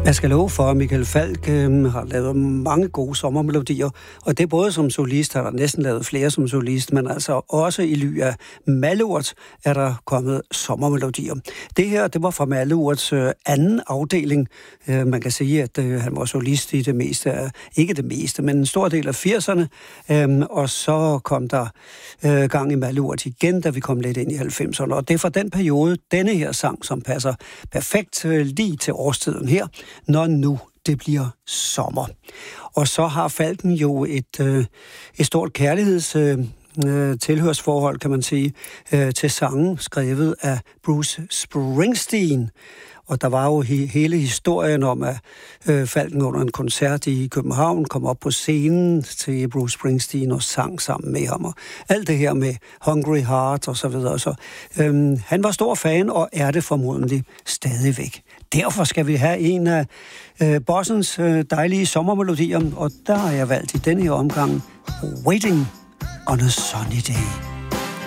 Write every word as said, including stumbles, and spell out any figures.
Jeg skal love for, at Michael Falch øh, har lavet mange gode sommermelodier, og det er både som solist, har der næsten lavet flere som solist, men altså også i ly af Malurt er der kommet sommermelodier. Det her, det var fra Malurts øh, anden afdeling. Øh, man kan sige, at øh, han var solist i det meste af, ikke det meste, men en stor del af firserne, øh, og så kom der øh, gang i Malurt igen, da vi kom lidt ind i halvfemserne, og det er fra den periode, denne her sang, som passer perfekt øh, lige til årstiden her, når nu det bliver sommer. Og så har Falken jo et, øh, et stort kærligheds øh, tilhørsforhold, kan man sige, øh, til sangen skrevet af Bruce Springsteen. Og der var jo he- hele historien om, at øh, Falken under en koncert i København kom op på scenen til Bruce Springsteen og sang sammen med ham. Og alt det her med Hungry Heart og så videre. Så, øh, han var stor fan og er det formodentlig stadigvæk. Derfor skal vi have en af øh, Bossens øh, dejlige sommermelodier, og der har jeg valgt i denne her omgang Waiting on a Sunny Day.